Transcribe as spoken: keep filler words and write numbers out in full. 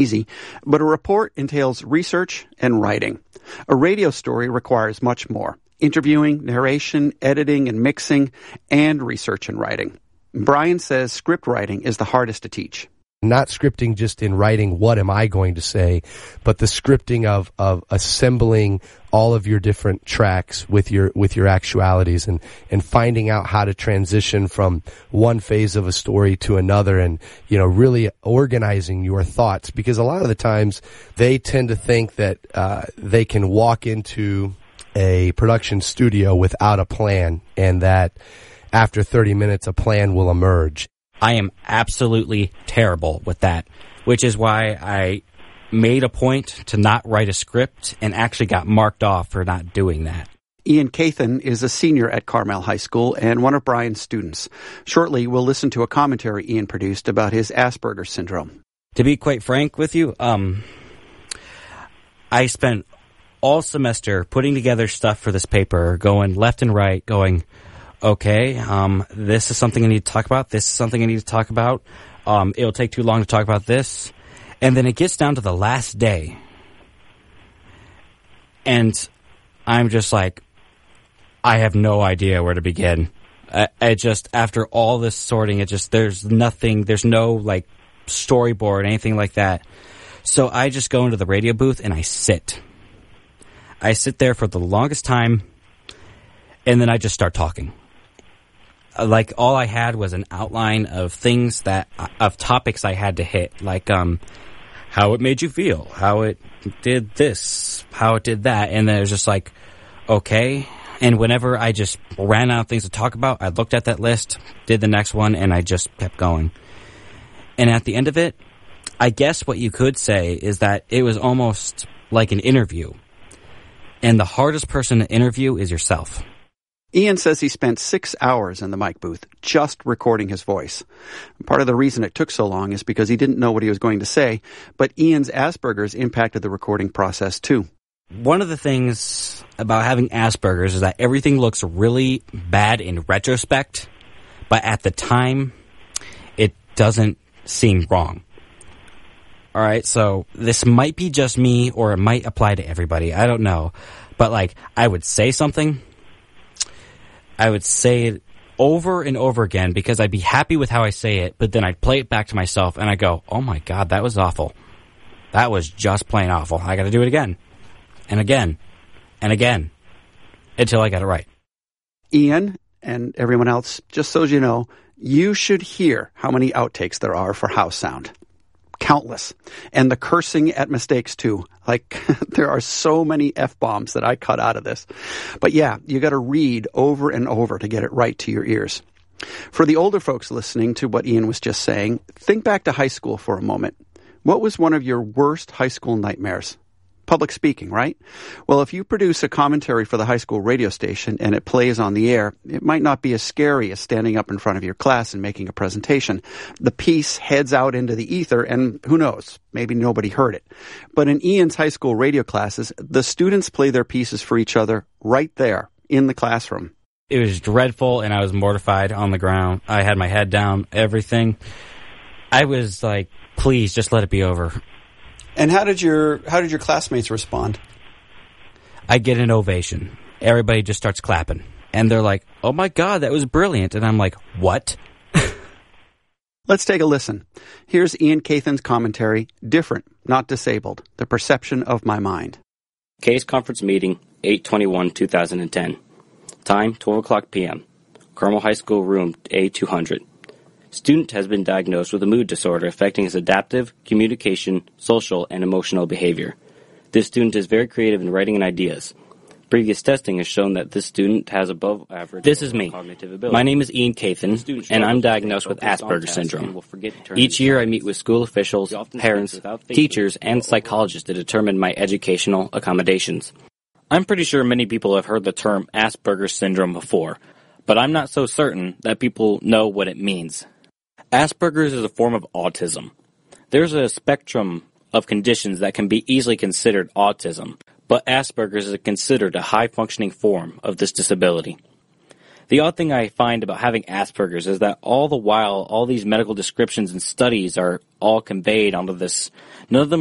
easy, but a report entails research and writing. A radio story requires much more: interviewing, narration, editing and mixing, and research and writing. Brian says script writing is the hardest to teach. Not scripting just in writing what am I going to say, but the scripting of, of assembling all of your different tracks with your with your actualities and, and finding out how to transition from one phase of a story to another, and, you know, really organizing your thoughts, because a lot of the times they tend to think that uh, they can walk into a production studio without a plan, and that after thirty minutes a plan will emerge. I am absolutely terrible with that, which is why I made a point to not write a script and actually got marked off for not doing that. Ian Cathan is a senior at Carmel High School and one of Brian's students. Shortly, we'll listen to a commentary Ian produced about his Asperger's syndrome. To be quite frank with you, um, I spent all semester putting together stuff for this paper, going left and right, going, okay, um, this is something I need to talk about. This is something I need to talk about. Um, it'll take too long to talk about this. And then it gets down to the last day. And I'm just like, I have no idea where to begin. I, I just, after all this sorting, it just, there's nothing, there's no, like, storyboard, anything like that. So I just go into the radio booth and I sit. I sit there for the longest time, and then I just start talking. Like, all I had was an outline of things that, of topics I had to hit, like, um, how it made you feel, how it did this, how it did that, and then it was just like, okay. And whenever I just ran out of things to talk about, I looked at that list, did the next one, and I just kept going. And at the end of it, I guess what you could say is that it was almost like an interview. And the hardest person to interview is yourself. Ian says he spent six hours in the mic booth just recording his voice. Part of the reason it took so long is because he didn't know what he was going to say, but Ian's Asperger's impacted the recording process too. One of the things about having Asperger's is that everything looks really bad in retrospect, but at the time, it doesn't seem wrong. All right, so this might be just me, or it might apply to everybody. I don't know. But, like, I would say something, I would say it over and over again because I'd be happy with how I say it, but then I'd play it back to myself and I go, oh my God, that was awful. That was just plain awful. I got to do it again and again and again until I got it right. Ian and everyone else, just so you know, you should hear how many outtakes there are for house sound. Countless. And the cursing at mistakes, too. Like, there are so many F-bombs that I cut out of this. But yeah, you got to read over and over to get it right to your ears. For the older folks listening to what Ian was just saying, think back to high school for a moment. What was one of your worst high school nightmares? Public speaking, right? Well, if you produce a commentary for the high school radio station and it plays on the air, it might not be as scary as standing up in front of your class and making a presentation. The piece heads out into the ether and who knows, maybe nobody heard it. But in Ian's high school radio classes, the students play their pieces for each other right there in the classroom. It was dreadful and I was mortified on the ground. I had my head down, everything. I was like, please just let it be over. And how did your how did your classmates respond? I get an ovation. Everybody just starts clapping. And they're like, oh my God, that was brilliant. And I'm like, what? Let's take a listen. Here's Ian Cathan's commentary, Different, Not Disabled, The Perception of My Mind. Case Conference Meeting, eight twenty-one two thousand ten. Time, twelve o'clock p.m. Carmel High School, Room A two hundred. Student has been diagnosed with a mood disorder affecting his adaptive, communication, social, and emotional behavior. This student is very creative in writing and ideas. Previous testing has shown that this student has above average This is me. Cognitive ability. My name is Ian Cathan, and I'm diagnosed with Asperger's syndrome. Each year I meet with school officials, parents, teachers, and psychologists to determine my educational accommodations. I'm pretty sure many people have heard the term Asperger's syndrome before, but I'm not so certain that people know what it means. Asperger's is a form of autism. There's a spectrum of conditions that can be easily considered autism, but Asperger's is considered a high-functioning form of this disability. The odd thing I find about having Asperger's is that all the while, all these medical descriptions and studies are all conveyed onto this. None of them